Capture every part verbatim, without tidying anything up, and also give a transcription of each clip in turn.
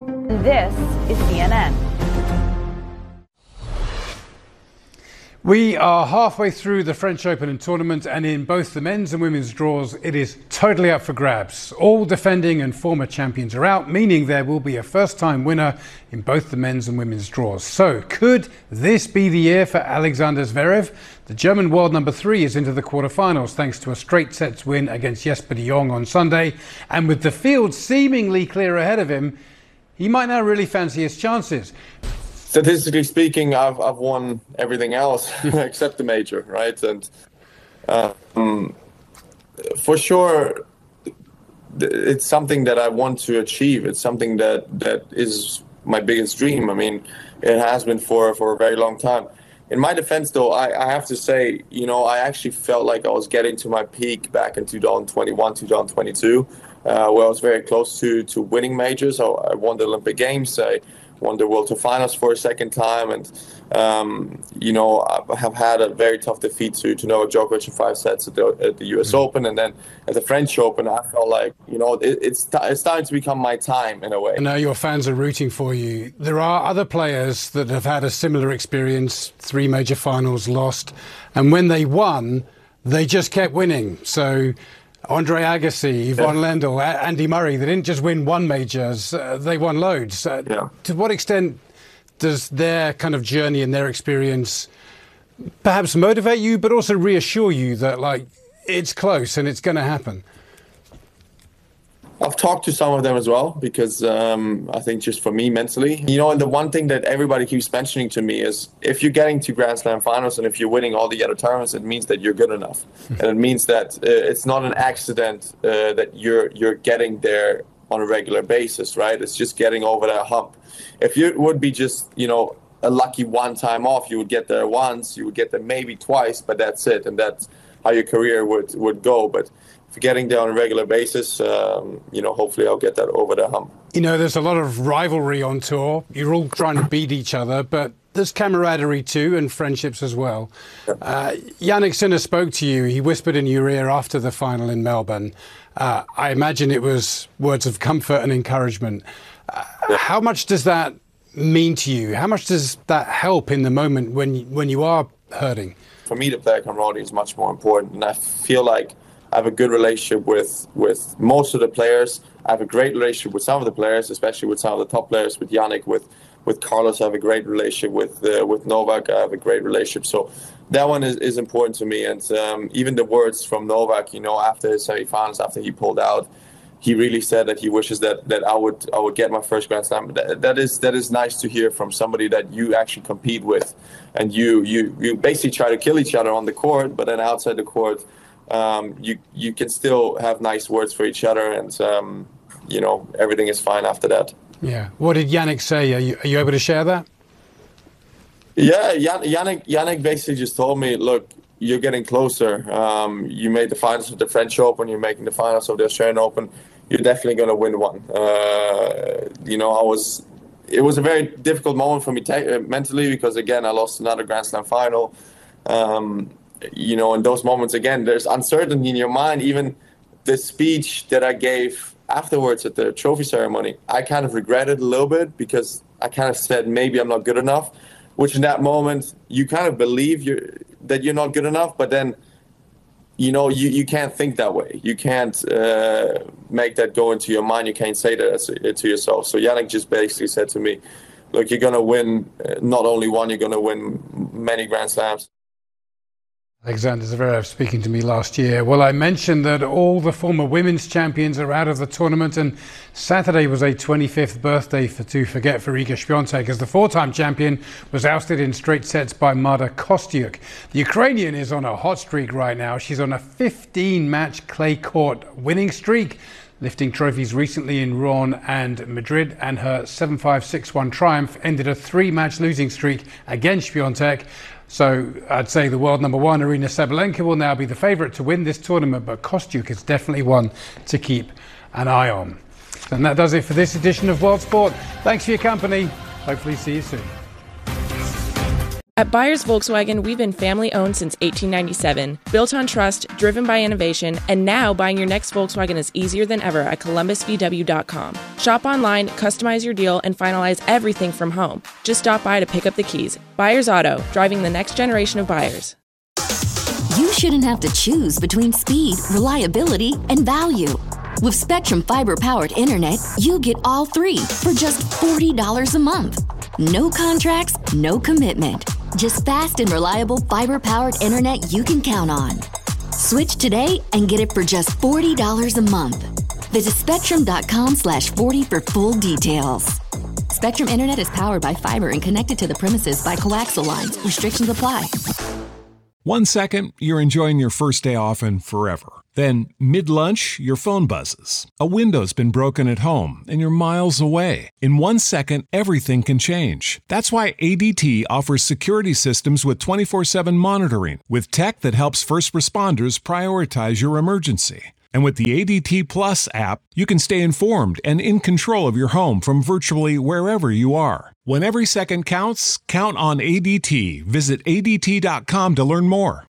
This is C N N. We are halfway through the French Open and tournament, and in both the men's and women's draws, it is totally up for grabs. All defending and former champions are out, meaning there will be a first-time winner in both the men's and women's draws. So, could this be the year for Alexander Zverev? The German world number three is into the quarterfinals thanks to a straight sets win against Jesper de Jong on Sunday, and with the field seemingly clear ahead of him, he might now really fancy his chances. Statistically speaking, I've I've won everything else except the major, right? And um, for sure, it's something that I want to achieve. It's something that that is my biggest dream. I mean, it has been for for a very long time. In my defense, though, I, I have to say, you know, I actually felt like I was getting to my peak back in two thousand twenty-one, two thousand twenty-two, uh, where I was very close to to winning majors. I, I won the Olympic Games. I won the World Tour Finals for a second time, and um, you know, I have had a very tough defeat to, to Novak Djokovic in five sets at the, at the U S Open, and then at the French Open, I felt like, you know, it, it's t- it's starting to become my time in a way. I know your fans are rooting for you. There are other players that have had a similar experience, three major finals lost, and when they won, they just kept winning. So Andre Agassi, Yvonne yeah. Lendl, Andy Murray, they didn't just win one majors, uh, they won loads. Uh, yeah. To what extent does their kind of journey and their experience perhaps motivate you, but also reassure you that, like, it's close and it's going to happen? I've talked to some of them as well, because um, I think just for me mentally, you know, and the one thing that everybody keeps mentioning to me is if you're getting to Grand Slam finals and if you're winning all the other tournaments, it means that you're good enough. And it means that uh, it's not an accident uh, that you're you're getting there on a regular basis, right? It's just getting over that hump. If you would be just, you know, a lucky one time off, you would get there once, you would get there maybe twice, but that's it. And that's how your career would, would go. But for getting there on a regular basis, um, you know, hopefully I'll get that over the hump. You know, there's a lot of rivalry on tour. You're all trying to beat each other, but there's camaraderie too and friendships as well. Yeah. Uh, Jannik Sinner spoke to you. He whispered in your ear after the final in Melbourne. Uh, I imagine it was words of comfort and encouragement. Uh, yeah. How much does that mean to you? How much does that help in the moment when, when you are hurting? For me, the player camaraderie is much more important, and I feel like I have a good relationship with, with most of the players. I have a great relationship with some of the players, especially with some of the top players, with Jannik, with, with Carlos. I have a great relationship with uh, with Novak. I have a great relationship. So that one is, is important to me. And um, even the words from Novak, you know, after his semifinals, after he pulled out, he really said that he wishes that, that I would I would get my first Grand Slam. That, that is that is nice to hear from somebody that you actually compete with, and you you you basically try to kill each other on the court, but then outside the court, Um, you you can still have nice words for each other, and um, you know, everything is fine after that. Yeah. What did Jannik say? Are you, are you able to share that? Yeah, Jan, Jannik Jannik basically just told me, look, you're getting closer. Um, you made the finals of the French Open. You're making the finals of the Australian Open. You're definitely going to win one. Uh, you know, I was. It was a very difficult moment for me te- mentally, because again, I lost another Grand Slam final. Um, You know, in those moments, again, there's uncertainty in your mind. Even the speech that I gave afterwards at the trophy ceremony, I kind of regretted a little bit, because I kind of said maybe I'm not good enough, which in that moment, you kind of believe you're, that you're not good enough, but then, you know, you, you can't think that way. You can't uh, make that go into your mind. You can't say that to yourself. So Jannik just basically said to me, look, you're going to win not only one, you're going to win many Grand Slams. Alexander Zverev speaking to me last year. Well, I mentioned that all the former women's champions are out of the tournament, and Saturday was a twenty-fifth birthday for to forget for Iga Swiatek, as the four-time champion was ousted in straight sets by Marta Kostyuk. The Ukrainian is on a hot streak right now. She's on a fifteen-match clay court winning streak, lifting trophies recently in Rouen and Madrid, and her seven five six one triumph ended a three-match losing streak against Swiatek. So I'd say the world number one, Aryna Sabalenka, will now be the favourite to win this tournament, but Kostyuk is definitely one to keep an eye on. And that does it for this edition of World Sport. Thanks for your company. Hopefully see you soon. At Byers Volkswagen, we've been family-owned since eighteen ninety-seven, built on trust, driven by innovation, and now buying your next Volkswagen is easier than ever at Columbus V W dot com. Shop online, customize your deal, and finalize everything from home. Just stop by to pick up the keys. Byers Auto, driving the next generation of buyers. You shouldn't have to choose between speed, reliability, and value. With Spectrum Fiber-powered internet, you get all three for just forty dollars a month. No contracts, no commitment. Just fast and reliable fiber-powered internet you can count on. Switch today and get it for just forty dollars a month. Visit spectrum.com slash 40 for full details. Spectrum Internet is powered by fiber and connected to the premises by coaxial lines. Restrictions apply. One second, you're enjoying your first day off and forever. Then, mid-lunch, your phone buzzes. A window's been broken at home, and you're miles away. In one second, everything can change. That's why A D T offers security systems with twenty-four seven monitoring, with tech that helps first responders prioritize your emergency. And with the A D T Plus app, you can stay informed and in control of your home from virtually wherever you are. When every second counts, count on A D T. Visit A D T dot com to learn more.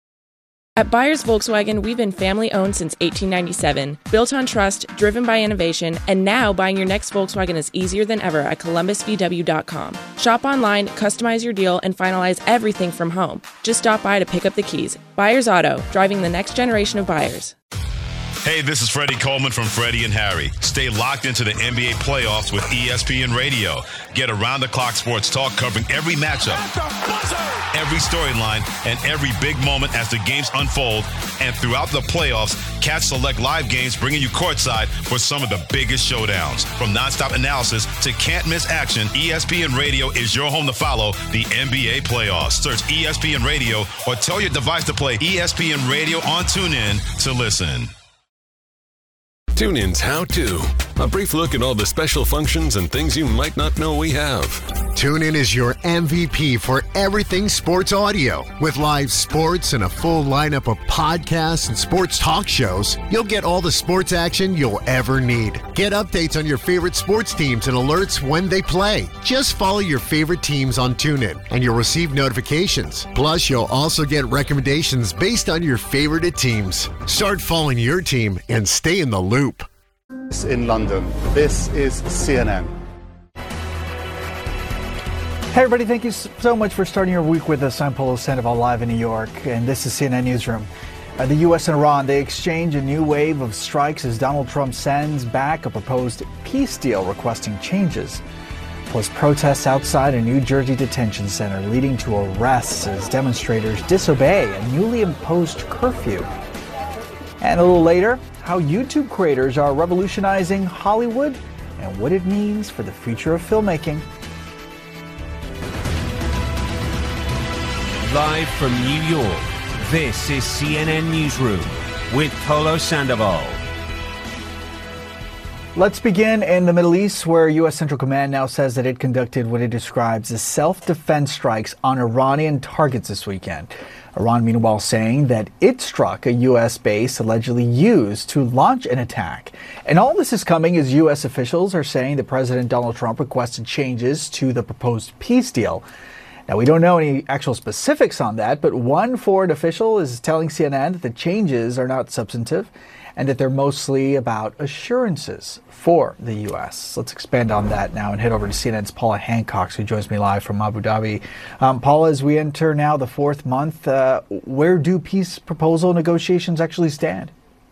At Byers Volkswagen, we've been family-owned since eighteen ninety-seven, built on trust, driven by innovation, and now buying your next Volkswagen is easier than ever at Columbus V W dot com. Shop online, customize your deal, and finalize everything from home. Just stop by to pick up the keys. Byers Auto, driving the next generation of buyers. Hey, this is Freddie Coleman from Freddie and Harry. Stay locked into the N B A playoffs with E S P N Radio. Get around-the-clock sports talk covering every matchup, every storyline, and every big moment as the games unfold. And throughout the playoffs, catch select live games bringing you courtside for some of the biggest showdowns. From nonstop analysis to can't-miss action, E S P N Radio is your home to follow the N B A playoffs. Search E S P N Radio or tell your device to play E S P N Radio on TuneIn to listen. TuneIn's How To. A brief look at all the special functions and things you might not know we have. TuneIn is your M V P for everything sports audio. With live sports and a full lineup of podcasts and sports talk shows, you'll get all the sports action you'll ever need. Get updates on your favorite sports teams and alerts when they play. Just follow your favorite teams on TuneIn and you'll receive notifications. Plus, you'll also get recommendations based on your favorite teams. Start following your team and stay in the loop. In London, this is C N N. Hey everybody, thank you so much for starting your week with us. I'm Paulo Sandoval live in New York, and this is C N N Newsroom. Uh, the U S and Iran, they exchange a new wave of strikes as Donald Trump sends back a proposed peace deal requesting changes. Plus protests outside a New Jersey detention center leading to arrests as demonstrators disobey a newly imposed curfew. And a little later, how YouTube creators are revolutionizing Hollywood and what it means for the future of filmmaking. Live from New York, this is C N N Newsroom with Paulo Sandoval. Let's begin in the Middle East, where U S Central Command now says that it conducted what it describes as self-defense strikes on Iranian targets this weekend. Iran, meanwhile, saying that it struck a U S base allegedly used to launch an attack. And all this is coming as U S officials are saying that President Donald Trump requested changes to the proposed peace deal. Now, we don't know any actual specifics on that, but one foreign official is telling C N N that the changes are not substantive and that they're mostly about assurances for the U S. Let's expand on that now and head over to C N N's Paula Hancock, who joins me live from Abu Dhabi. Um, Paula, as we enter now the fourth month, uh, where do peace proposal negotiations actually stand?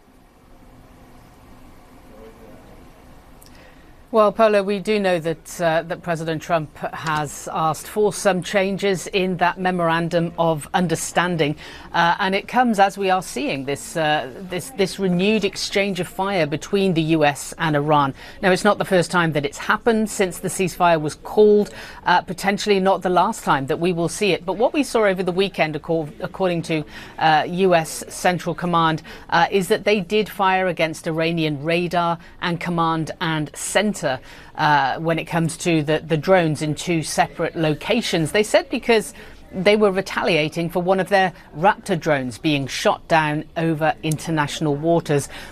Well, Paulo, we do know that uh, that President Trump has asked for some changes in that memorandum of understanding, uh, and it comes as we are seeing this uh, this this renewed exchange of fire between the U S and Iran. Now, it's not the first time that it's happened since the ceasefire was called, uh, potentially not the last time that we will see it. But what we saw over the weekend, according to uh, U S Central Command, uh, is that they did fire against Iranian radar and command and center. Uh, when it comes to the, the drones in two separate locations. They said because they were retaliating for one of their Raptor drones being shot down over international waters.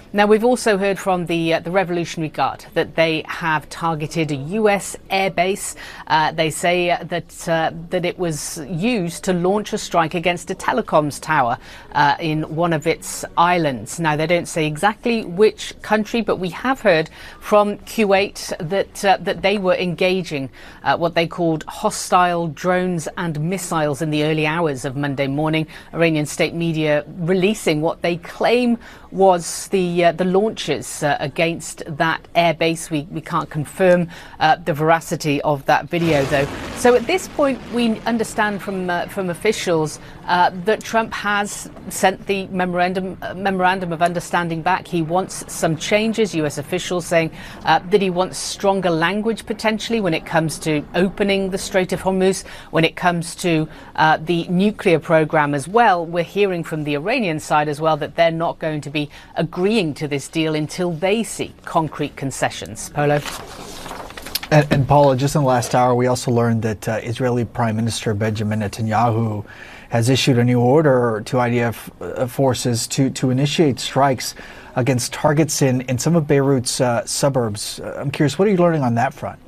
Now, we've also heard from the uh, the Revolutionary Guard that they have targeted a U S airbase. Uh, they say that uh, that it was used to launch a strike against a telecoms tower uh, in one of its islands. Now, they don't say exactly which country, but we have heard from Kuwait that uh, that they were engaging uh, what they called hostile drones and missiles in the early hours of Monday morning. Iranian state media releasing what they claim was the uh, the launches uh, against that airbase. We we can't confirm uh, the veracity of that video, though. So at this point, we understand from uh, from officials uh, that Trump has sent the memorandum uh, memorandum of understanding back. He wants some changes. U S officials saying uh, that he wants stronger language potentially when it comes to opening the Strait of Hormuz, when it comes to uh, the nuclear program as well. We're hearing from the Iranian side as well that they're not going to be agreeing to this deal until they see concrete concessions. Polo? And, and Paula, just in the last hour, we also learned that uh, Israeli Prime Minister Benjamin Netanyahu has issued a new order to I D F uh, forces to, to initiate strikes against targets in, in some of Beirut's uh, suburbs. Uh, I'm curious, what are you learning on that front?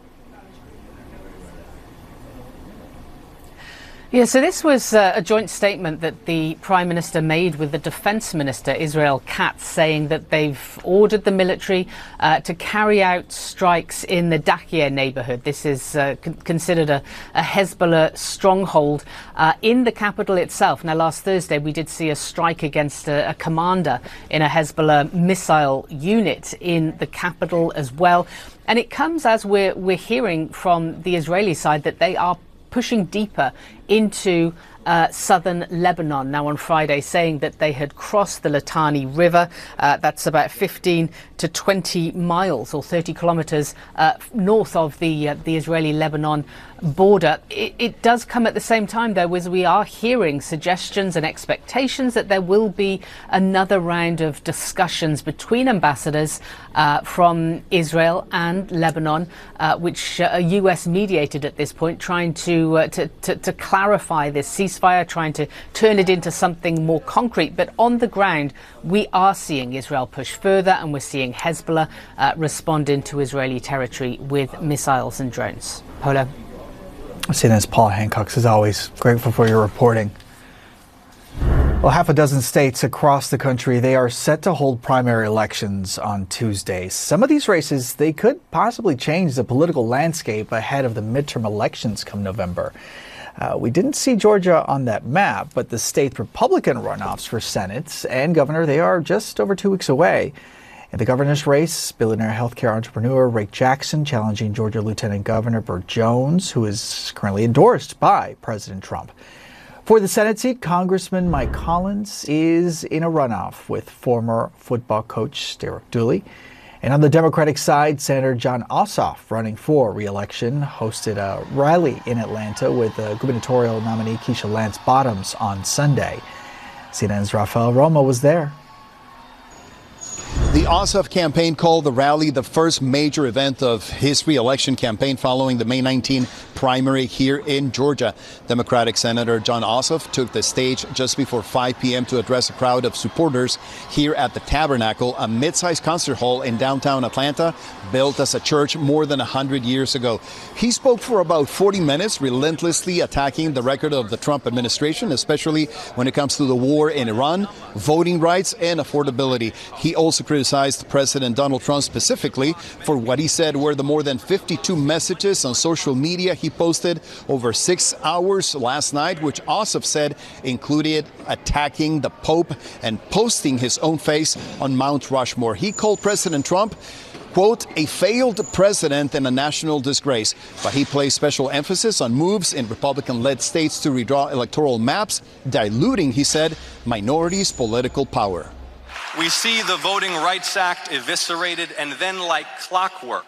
Yeah, so this was uh, a joint statement that the Prime Minister made with the Defense Minister, Israel Katz, saying that they've ordered the military uh, to carry out strikes in the Dakhia neighborhood. This is uh, con- considered a, a Hezbollah stronghold uh, in the capital itself. Now, last Thursday, we did see a strike against a, a commander in a Hezbollah missile unit in the capital as well. And it comes as we're, we're hearing from the Israeli side that they are pushing deeper into uh, southern Lebanon now on Friday, saying that they had crossed the Litani River. Uh, that's about fifteen to twenty miles or thirty kilometers uh, north of the uh, the Israeli-Lebanon border. It, it does come at the same time, though, as we are hearing suggestions and expectations that there will be another round of discussions between ambassadors uh, from Israel and Lebanon, uh, which uh, are U S mediated at this point, trying to, uh, to, to, to clarify this ceasefire, trying to turn it into something more concrete. But on the ground, we are seeing Israel push further, and we're seeing Hezbollah uh, respond into Israeli territory with missiles and drones. Polo? C N N's Paul Hancock, as always, grateful for your reporting. Well, half a dozen states across the country, they are set to hold primary elections on Tuesday. Some of these races, they could possibly change the political landscape ahead of the midterm elections come November. Uh, we didn't see Georgia on that map, but the state Republican runoffs for Senate and governor, they are just over two weeks away. In the governor's race, billionaire healthcare entrepreneur Rick Jackson challenging Georgia Lieutenant Governor Burt Jones, who is currently endorsed by President Trump. For the Senate seat, Congressman Mike Collins is in a runoff with former football coach Derek Dooley. And on the Democratic side, Senator Jon Ossoff, running for re-election, hosted a rally in Atlanta with uh, gubernatorial nominee Keisha Lance Bottoms on Sunday. C N N's Rafael Roma was there. The Ossoff campaign called the rally the first major event of his re-election campaign following the May nineteenth primary here in Georgia. Democratic Senator Jon Ossoff took the stage just before five p.m. to address a crowd of supporters here at the Tabernacle, a mid-sized concert hall in downtown Atlanta, built as a church more than one hundred years ago. He spoke for about forty minutes, relentlessly attacking the record of the Trump administration, especially when it comes to the war in Iran, voting rights, and affordability. He also criticized President Donald Trump specifically for what he said were the more than fifty-two messages on social media he posted over six hours last night, which Ossoff said included attacking the Pope and posting his own face on Mount Rushmore. He called President Trump, quote, a failed president and a national disgrace. But he placed special emphasis on moves in Republican-led states to redraw electoral maps, diluting, he said, minorities' political power. We see the Voting Rights Act eviscerated, and then like clockwork,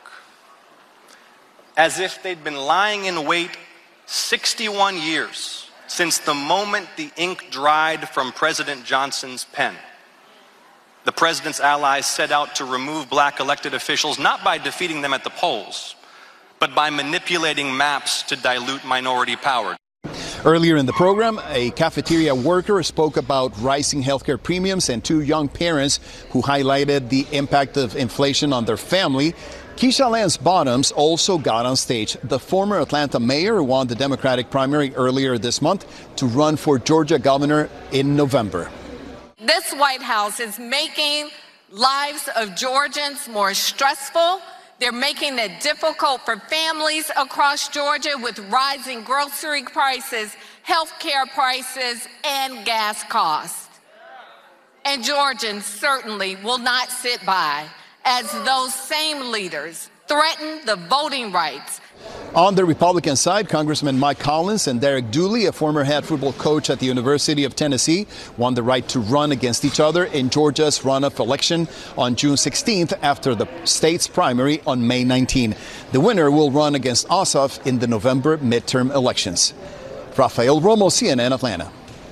as if they'd been lying in wait sixty-one years since the moment the ink dried from President Johnson's pen. The president's allies set out to remove black elected officials, not by defeating them at the polls, but by manipulating maps to dilute minority power. Earlier in the program, a cafeteria worker spoke about rising healthcare premiums and two young parents who highlighted the impact of inflation on their family. Keisha Lance Bottoms also got on stage. The former Atlanta mayor won the Democratic primary earlier this month to run for Georgia governor in November. This White House is making lives of Georgians more stressful. They're making it difficult for families across Georgia with rising grocery prices, health care prices, and gas costs. And Georgians certainly will not sit by as those same leaders threaten the voting rights. On the Republican side, Congressman Mike Collins and Derek Dooley, a former head football coach at the University of Tennessee, won the right to run against each other in Georgia's runoff election on June sixteenth after the state's primary on May nineteenth. The winner will run against Ossoff in the November midterm elections. Rafael Romo, C N N, Atlanta.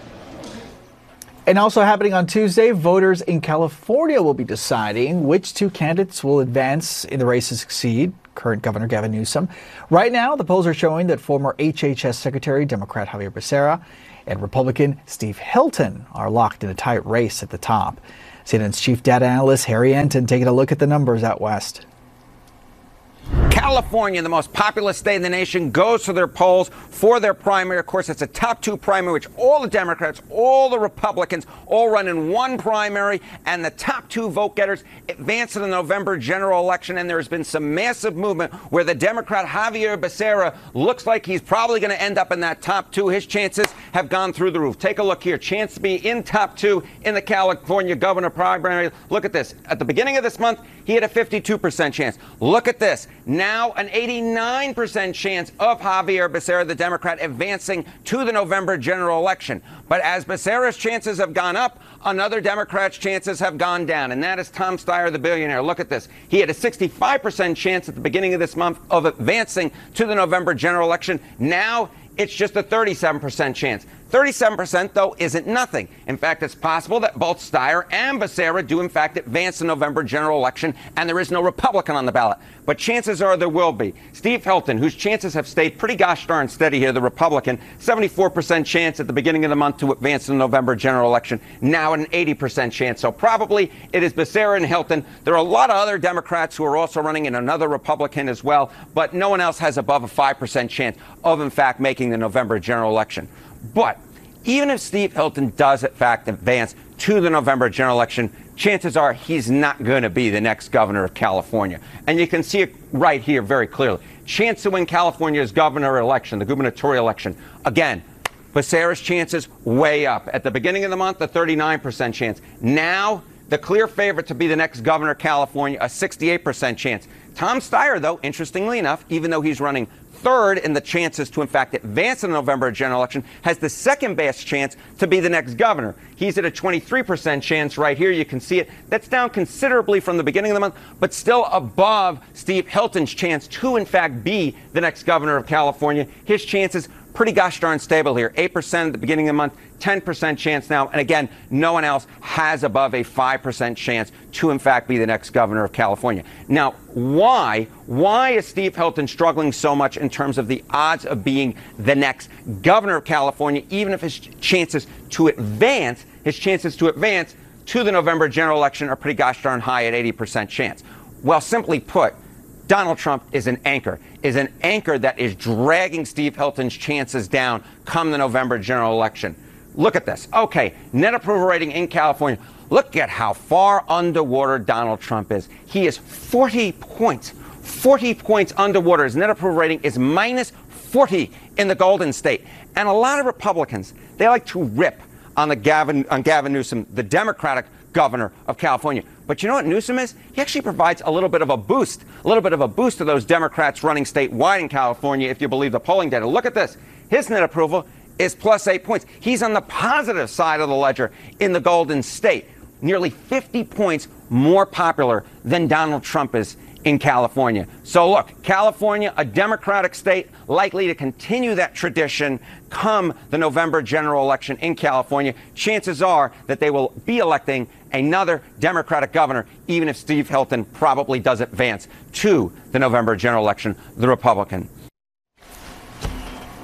And also happening on Tuesday, voters in California will be deciding which two candidates will advance in the race to succeed current Governor Gavin Newsom. Right now, the polls are showing that former H H S Secretary Democrat Javier Becerra and Republican Steve Hilton are locked in a tight race at the top. C N N's chief data analyst Harry Enton taking a look at the numbers out west. California, the most populous state in the nation, goes to their polls for their primary. Of course, it's a top two primary, which all the Democrats, all the Republicans, all run in one primary, and the top two vote getters advance to the November general election. And there has been some massive movement where the Democrat Javier Becerra looks like he's probably going to end up in that top two. His chances have gone through the roof. Take a look here. Chance to be in top two in the California governor primary. Look at this. At the beginning of this month, he had a fifty-two percent chance. Look at this. Now an eighty-nine percent chance of Javier Becerra, the Democrat, advancing to the November general election. But as Becerra's chances have gone up, another Democrat's chances have gone down, and that is Tom Steyer, the billionaire. Look at this. He had a sixty-five percent chance at the beginning of this month of advancing to the November general election. Now it's just a thirty-seven percent chance. thirty-seven percent, though, isn't nothing. In fact, it's possible that both Steyer and Becerra do, in fact, advance the November general election, and there is no Republican on the ballot. But chances are there will be. Steve Hilton, whose chances have stayed pretty gosh darn steady here, the Republican, seventy-four percent chance at the beginning of the month to advance the November general election, now an eighty percent chance. So probably it is Becerra and Hilton. There are a lot of other Democrats who are also running, and another Republican as well, but no one else has above a five percent chance of, in fact, making the November general election. But even if Steve Hilton does, in fact, advance to the November general election, chances are he's not going to be the next governor of California. And you can see it right here very clearly. Chance to win California's governor election, the gubernatorial election. Again, Becerra's chances way up. At the beginning of the month, a thirty-nine percent chance. Now, the clear favorite to be the next governor of California, a sixty-eight percent chance. Tom Steyer, though, interestingly enough, even though he's running third in the chances to, in fact, advance in the November general election, has the second best chance to be the next governor. He's at a twenty-three percent chance right here. You can see it. That's down considerably from the beginning of the month, but still above Steve Hilton's chance to, in fact, be the next governor of California. His chances pretty gosh darn stable here. eight percent at the beginning of the month, ten percent chance now. And again, no one else has above a five percent chance to, in fact, be the next governor of California. Now, why? Why is Steve Hilton struggling so much in terms of the odds of being the next governor of California, even if his chances to advance, his chances to advance to the November general election are pretty gosh darn high at eighty percent chance? Well, simply put, Donald Trump is an anchor, is an anchor that is dragging Steve Hilton's chances down come the November general election. Look at this. Okay, net approval rating in California. Look at how far underwater Donald Trump is. He is forty points, forty points underwater. His net approval rating is minus forty in the Golden State. And a lot of Republicans, they like to rip on the Gavin, on Gavin Newsom, the Democratic governor of California. But you know what Newsom is? He actually provides a little bit of a boost, a little bit of a boost to those Democrats running statewide in California, if you believe the polling data. Look at this. His net approval is plus eight points. He's on the positive side of the ledger in the Golden State, nearly fifty points more popular than Donald Trump is in California. So look, California, a Democratic state, likely to continue that tradition come the November general election in California. Chances are that they will be electing another Democratic governor, even if Steve Hilton probably does advance to the November general election, the Republican.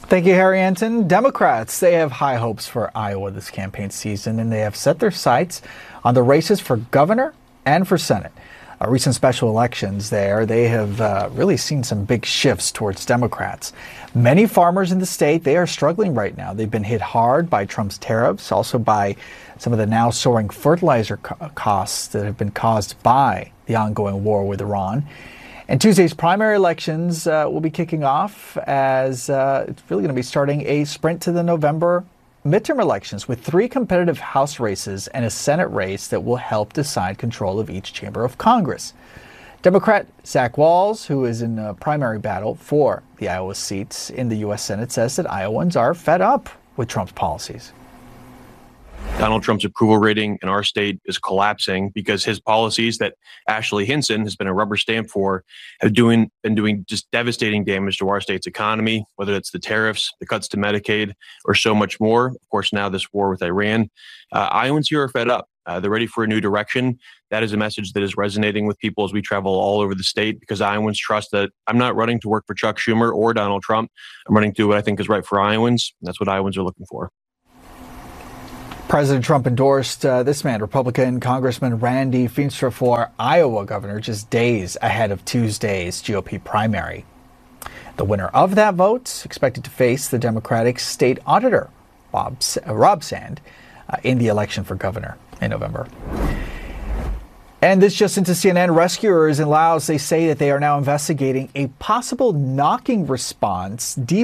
Thank you, Harry Anton. Democrats, they have high hopes for Iowa this campaign season, and they have set their sights on the races for governor and for Senate. Uh, recent special elections there, they have uh, really seen some big shifts towards Democrats. Many farmers in the state, they are struggling right now. They've been hit hard by Trump's tariffs, also by some of the now soaring fertilizer co- costs that have been caused by the ongoing war with Iran. And Tuesday's primary elections uh, will be kicking off as uh, it's really going to be starting a sprint to the November midterm elections with three competitive House races and a Senate race that will help decide control of each chamber of Congress. Democrat Zach Walz, who is in a primary battle for the Iowa seats in the U S Senate, says that Iowans are fed up with Trump's policies. Donald Trump's approval rating in our state is collapsing because his policies that Ashley Hinson has been a rubber stamp for have doing been doing just devastating damage to our state's economy, whether it's the tariffs, the cuts to Medicaid, or so much more. Of course, now this war with Iran. Uh, Iowans here are fed up. Uh, they're ready for a new direction. That is a message that is resonating with people as we travel all over the state because Iowans trust that I'm not running to work for Chuck Schumer or Donald Trump. I'm running to do what I think is right for Iowans. That's what Iowans are looking for. President Trump endorsed uh, this man, Republican Congressman Randy Feenstra, for Iowa governor just days ahead of Tuesday's G O P primary. The winner of that vote expected to face the Democratic state auditor, Bob, uh, Rob Sand, uh, in the election for governor in November. And this just into C N N. Rescuers in Laos, they say that they are now investigating a possible knocking response deep